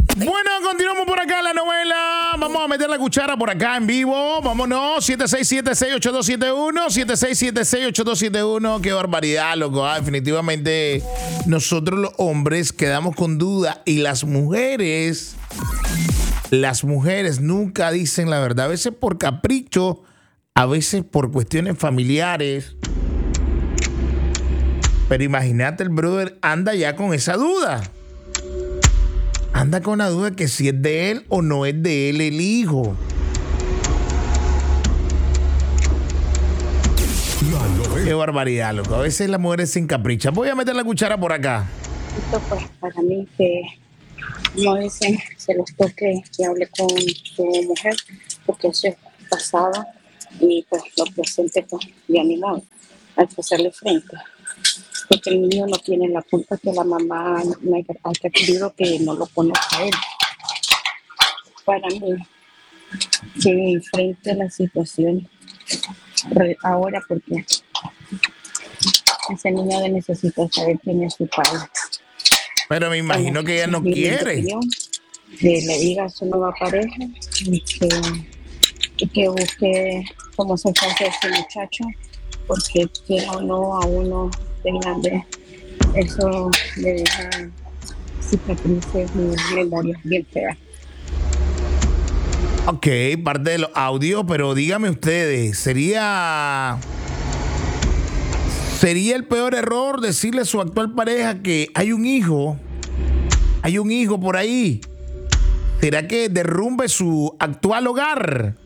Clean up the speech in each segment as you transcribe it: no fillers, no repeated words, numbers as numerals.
Bueno, continuamos por acá en la novela. Vamos a meter la cuchara por acá en vivo. Vámonos. 76768271. 76768271. Qué barbaridad, loco. Definitivamente nosotros los hombres quedamos con duda. Y las mujeres nunca dicen la verdad. A veces por capricho, a veces por cuestiones familiares. Pero imagínate, el brother anda ya con esa duda. Anda con la duda que si es de él o no es de él el hijo. Qué barbaridad, loco. A veces las mujeres se encaprichan. Voy a meter la cuchara por acá. Esto pues para mí que no dicen se los toque que hable con su mujer, porque eso es pasado y pues lo presente pues de animal, hay que hacerle frente. Porque el niño no tiene la culpa que la mamá haya querido que no lo conozca a él. Para mí, que enfrente a la situación ahora, porque ese niño necesita saber quién es su padre. Pero me imagino que ella no quiere. Que le diga a su nueva pareja y que busque cómo se hace ese muchacho, porque quiera o no a uno de grande, eso le deja cicatrices y memorias bien feas. Ok, parte de los audios, pero dígame ustedes, ¿sería el peor error decirle a su actual pareja que hay un hijo por ahí? ¿Será que derrumbe su actual hogar?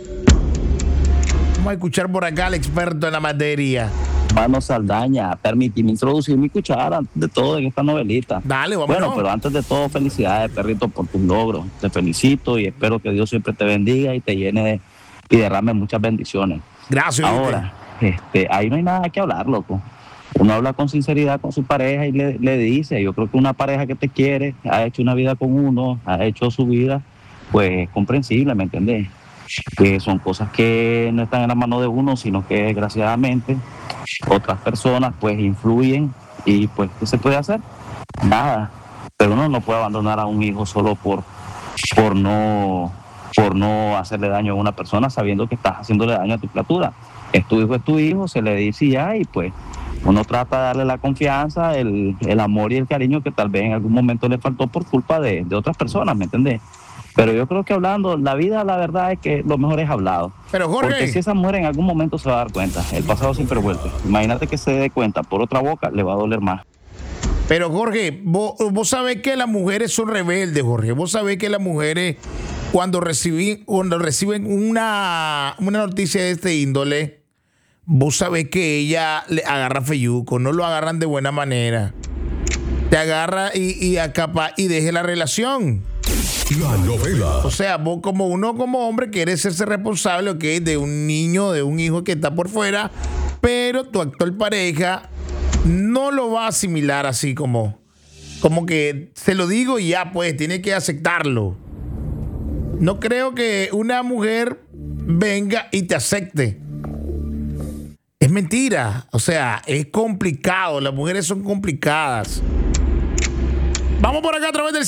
Vamos a escuchar por acá al experto en la materia. Mano Saldaña, permíteme introducir mi cuchara antes de todo en esta novelita. Dale, vámonos. Bueno, pero antes de todo, felicidades, perrito, por tus logros. Te felicito y espero que Dios siempre te bendiga y te llene y derrame muchas bendiciones. Gracias. Ahora, ahí no hay nada que hablar, loco. Uno habla con sinceridad con su pareja y le dice, yo creo que una pareja que te quiere, ha hecho una vida con uno, ha hecho su vida, pues es comprensible, ¿me entendés? Que son cosas que no están en la mano de uno, sino que desgraciadamente otras personas pues influyen y pues ¿qué se puede hacer? Nada, pero uno no puede abandonar a un hijo solo por no hacerle daño a una persona sabiendo que estás haciéndole daño a tu criatura. Es tu hijo, se le dice ya y pues uno trata de darle la confianza, el amor y el cariño que tal vez en algún momento le faltó por culpa de otras personas, ¿me entendés? Pero yo creo que hablando, la vida, la verdad es que lo mejor es hablado. Pero Jorge, porque si esa mujer en algún momento se va a dar cuenta, el pasado siempre vuelve. Imagínate que se dé cuenta por otra boca, le va a doler más. Pero Jorge, vos sabés que las mujeres son rebeldes, Jorge. Vos sabés que las mujeres cuando reciben una noticia de este índole, vos sabés que ella le agarra feyuco, no lo agarran de buena manera. Te agarra y acapa y deje la relación. La novela. O sea, vos como hombre quieres serse responsable, ¿ok? De un niño, de un hijo que está por fuera, pero tu actual pareja no lo va a asimilar así como que se lo digo y ya pues tiene que aceptarlo. No creo que una mujer venga y te acepte. Es mentira. O sea, es complicado. Las mujeres son complicadas. Vamos por acá a través del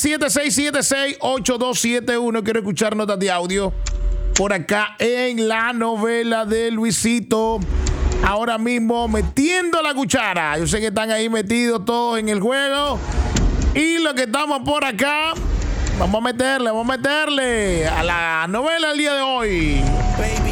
76768271. Quiero escuchar notas de audio por acá en la novela de Luisito. Ahora mismo metiendo la cuchara. Yo sé que están ahí metidos todos en el juego. Y lo que estamos por acá, vamos a meterle a la novela del día de hoy. Baby.